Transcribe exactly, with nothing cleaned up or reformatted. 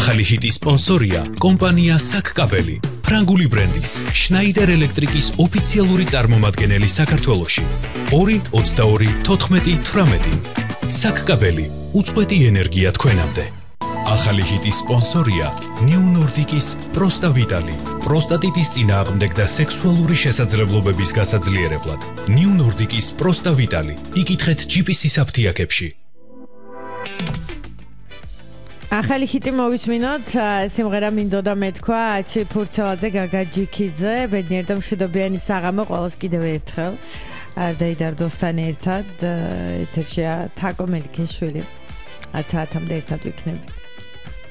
ახალი ჰიტის სპონსორია კომპანია საკკაბელი, ფრანგული ბრენდის შნაიდერ ელექტრიკის ოფიციალური წარმომადგენელი საქართველოში. ორი ოცდაორი თოთხმეტი თვრამეტი. საკკაბელი, უწყვეტი ენერგია თქვენამდე. ახალი ჰიტის სპონსორია New Nordic-ის პროსტავიტალი, პროსტატიტის წინააღმდეგ და სექსუალური შესაძლებლობების გასაძლიერებლად. New Nordic-ის პროსტავიტალი. იკითხეთ ჯი პი სი-ის აფთიაქებში. ახალი ჰიტი მოვისმინოთ, სიმღერა მინდოდა მეთქვა აჩი ფურცელაძე, გაგა ჯიქიძე, ბედნიერი და მშვიდობიანი საღამო ყველას კიდევ ერთხელ. დაიდარდოსთან ერთად ეთერშია თაკო მელიქიშვილი. ათ საათამდე ერთად ვიქნებით.